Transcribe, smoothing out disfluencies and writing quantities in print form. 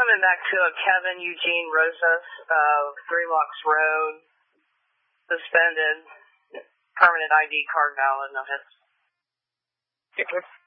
coming back to a Kevin Eugene Rosas of Three Locks Road, suspended, permanent ID card valid, no hits.